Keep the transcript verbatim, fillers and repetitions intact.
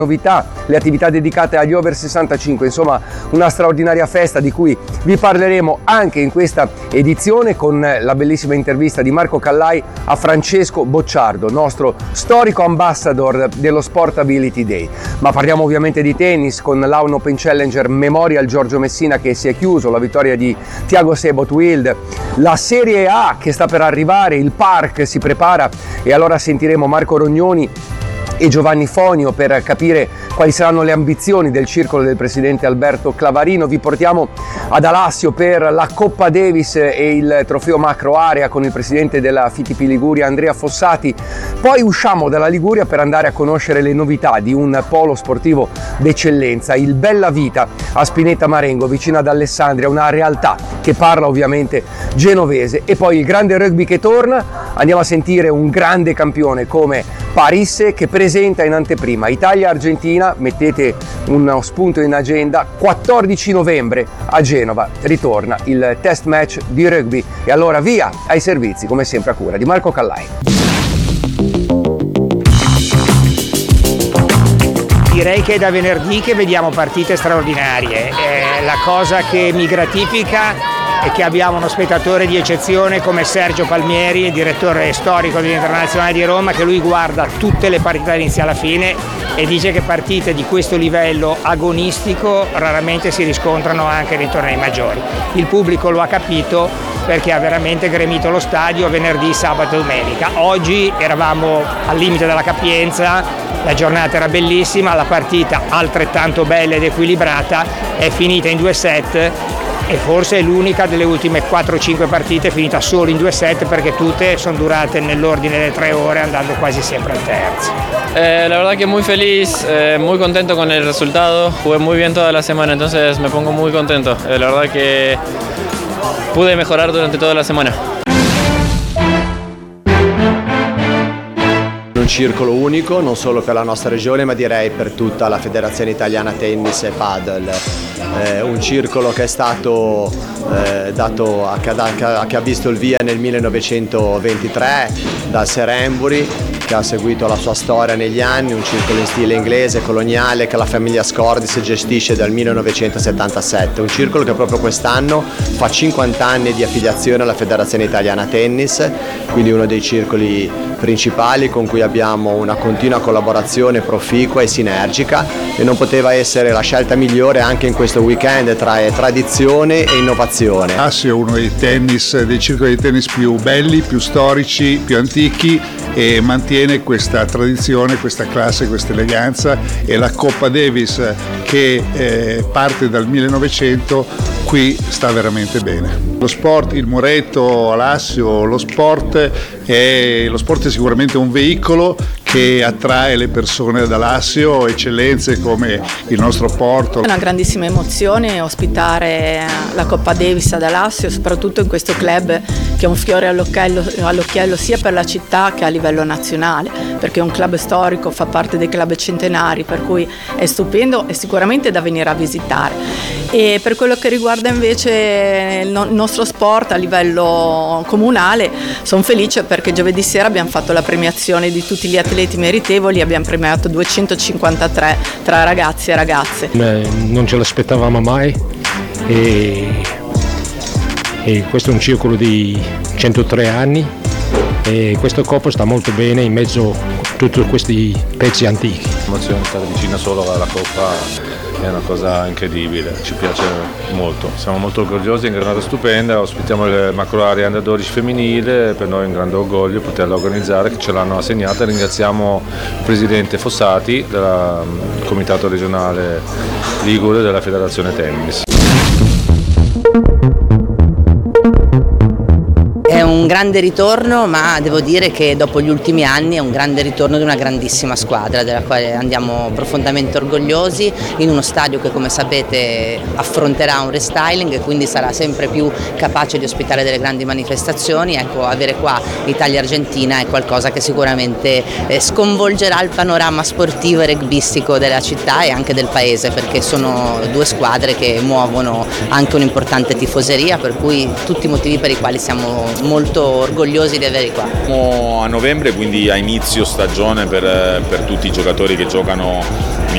novità, le attività dedicate agli over sessantacinque, insomma una straordinaria festa di cui vi parleremo anche in questa edizione con la bellissima intervista di Marco Callai a Francesco Bocciardo, nostro storico ambassador dello Sportability Day. Ma parliamo ovviamente di tennis con l'Aon Open Challenger Memorial Giorgio Messina che si è chiuso, la vittoria di Thiago Seyboth Wild, la Serie A che sta per arrivare, il Park si prepara e allora sentiremo Marco Rognoni e Giovanni Fonio per capire quali saranno le ambizioni del circolo del presidente Alberto Clavarino. Vi portiamo ad Alassio per la Coppa Davis e il trofeo macro area con il presidente della F I T P Liguria Andrea Fossati. Poi usciamo dalla Liguria per andare a conoscere le novità di un polo sportivo d'eccellenza, il Bella Vita a Spinetta Marengo, vicino ad Alessandria, una realtà che parla ovviamente genovese. E poi il grande rugby che torna, andiamo a sentire un grande campione come Parisse che presenta in anteprima Italia-Argentina, mettete uno spunto in agenda, quattordici novembre a Genova ritorna il test match di rugby e allora via ai servizi come sempre a cura di Marco Callai. Direi che è da venerdì che vediamo partite straordinarie, eh, la cosa che mi gratifica è che abbiamo uno spettatore di eccezione come Sergio Palmieri, direttore storico dell'Internazionale di Roma, che lui guarda tutte le partite dall'inizio alla fine e dice che partite di questo livello agonistico raramente si riscontrano anche nei tornei maggiori. Il pubblico lo ha capito perché ha veramente gremito lo stadio venerdì, sabato e domenica. Oggi eravamo al limite della capienza, la giornata era bellissima, la partita altrettanto bella ed equilibrata è finita in due set e forse è l'unica delle ultime quattro cinque partite finita solo in due set perché tutte sono durate nell'ordine delle tre ore andando quasi sempre al terzo. Eh, la verdad que muy feliz, eh, muy contento con el resultado, jugué muy bien toda la semana, entonces me pongo muy contento. Eh, la verdad que pude mejorar durante toda la semana. Un circolo unico non solo per la nostra regione ma direi per tutta la Federazione Italiana Tennis e Padel, eh, un circolo che è stato eh, dato a, a, che ha visto il via nel millenovecentoventitré da Sir Embury, che ha seguito la sua storia negli anni, un circolo in stile inglese, coloniale, che la famiglia Scordis gestisce dal millenovecentosettantasette, un circolo che proprio quest'anno fa cinquanta anni di affiliazione alla Federazione Italiana Tennis, quindi uno dei circoli principali con cui abbiamo una continua collaborazione proficua e sinergica e non poteva essere la scelta migliore anche in questo weekend tra tradizione e innovazione. Alassio è uno dei tennis, dei circoli di tennis più belli, più storici, più antichi e mantiene questa tradizione, questa classe, questa eleganza e la Coppa Davis che eh, parte dal millenovecento qui sta veramente bene. Lo sport, il Muretto, Alassio, lo sport è, lo sport è sicuramente un veicolo che attrae le persone ad Alassio, eccellenze come il nostro porto. È una grandissima emozione ospitare la Coppa Davis ad Alassio, soprattutto in questo club che è un fiore all'occhiello, all'occhiello sia per la città che a livello nazionale, perché è un club storico, fa parte dei club centenari, per cui è stupendo e sicuramente da venire a visitare. E per quello che riguarda invece il nostro sport a livello comunale, sono felice perché giovedì sera abbiamo fatto la premiazione di tutti gli atleti meritevoli, abbiamo premiato duecentocinquantatré tra ragazzi e ragazze. Non ce l'aspettavamo mai e, e questo è un circolo di centotré anni e questo Coppa sta molto bene in mezzo a tutti questi pezzi antichi. L'emozione di stare vicino solo alla Coppa è una cosa incredibile, ci piace molto, siamo molto orgogliosi, è una giornata stupenda, ospitiamo il macro area under dodici femminile, per noi è un grande orgoglio poterla organizzare, che ce l'hanno assegnata. Ringraziamo il presidente Fossati del comitato regionale Ligure della Federazione Tennis. È un grande ritorno, ma devo dire che dopo gli ultimi anni è un grande ritorno di una grandissima squadra della quale andiamo profondamente orgogliosi, in uno stadio che come sapete affronterà un restyling e quindi sarà sempre più capace di ospitare delle grandi manifestazioni. Ecco, avere qua Italia-Argentina è qualcosa che sicuramente sconvolgerà il panorama sportivo e rugbyistico della città e anche del paese, perché sono due squadre che muovono anche un'importante tifoseria, per cui tutti i motivi per i quali siamo molto orgogliosi di averli qua. Siamo a novembre, quindi a inizio stagione per, per tutti i giocatori che giocano in